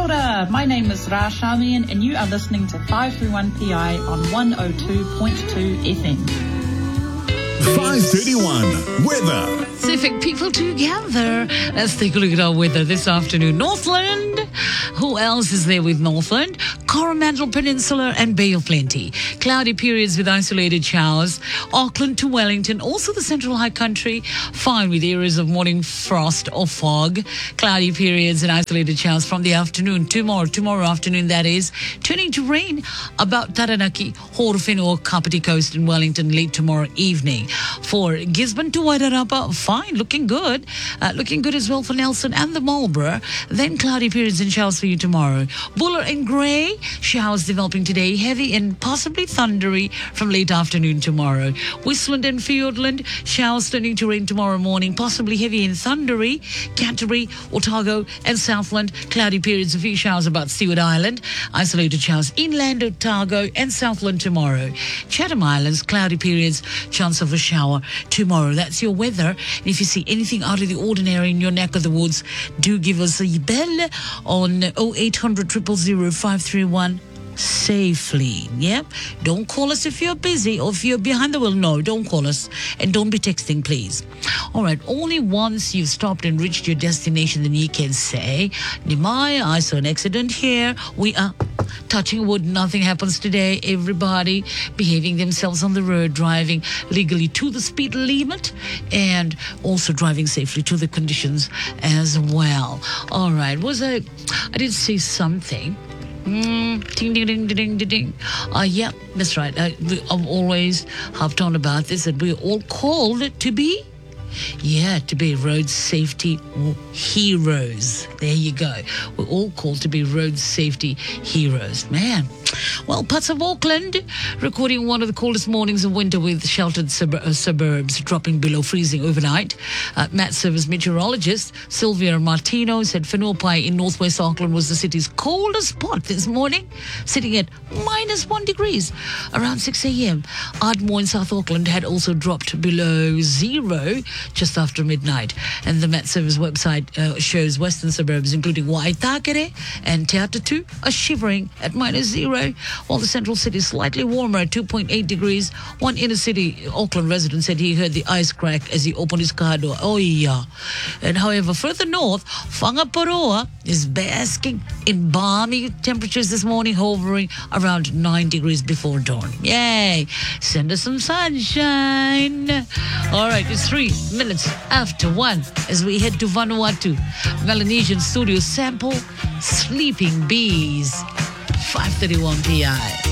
ora. My name is Ra Shamian and you are listening to 531PI on 102.2 FM. 531 weather. Pacific people together. Let's take a look at our weather this afternoon. Northland. Who else is there with Northland? Coromandel Peninsula and Bay of Plenty. Cloudy periods with isolated showers. Auckland to Wellington, also the Central High Country, fine with areas of morning frost or fog. Cloudy periods and isolated showers from the afternoon. Tomorrow afternoon, that is, turning to rain about Taranaki, Horowhenua, Kapiti Coast and Wellington late tomorrow evening. For Gisborne to Wairarapa, fine, looking good. Looking good as well for Nelson and the Marlborough. Then cloudy periods and showers for you tomorrow. Buller and Grey, showers developing today, heavy and possibly thundery from late afternoon tomorrow. Whistland and Fiordland, showers turning to rain tomorrow morning, possibly heavy and thundery. Canterbury, Otago and Southland, cloudy periods, a few showers about Stewart Island. Isolated showers inland, Otago and Southland tomorrow. Chatham Islands, cloudy periods, chance of a shower tomorrow. That's your weather. And if you see anything out of the ordinary in your neck of the woods, do give us a bell on 0800 000 531 safely. Yep. Don't call us if you're busy or if you're behind the wheel. No, don't call us. And don't be texting, please. All right. Only once you've stopped and reached your destination, then you can say, Nimai, I saw an accident here. We are touching wood. Nothing happens today. Everybody behaving themselves on the road, driving legally to the speed limit and also driving safely to the conditions as well. All right. I did say something. Ding, ding, ding, ding, ding, ding. Yeah, that's right. I've always harped on about this, that we're all called to be road safety heroes. There you go. We're all called to be road safety heroes. Man. Well, parts of Auckland recording one of the coldest mornings of winter with sheltered suburbs dropping below freezing overnight. Met Service meteorologist Sylvia Martino said Whenuapai in northwest Auckland was the city's coldest spot this morning, sitting at -1 degrees around 6 a.m. Ardmore in South Auckland had also dropped below zero just after midnight. And the Met Service website shows western suburbs, including Waitakere and Te Atatu, are shivering at -0, while the central city is slightly warmer at 2.8 degrees. One inner city Auckland resident said he heard the ice crack as he opened his car door. Oh, yeah. And however, further north, Whangaparoa is basking in balmy temperatures this morning, hovering around 9 degrees before dawn. Yay! Send us some sunshine. All right, it's 3 minutes after 1 as we head to Vanuatu. Melanesian studio sample Sleeping Bees. 531 PI.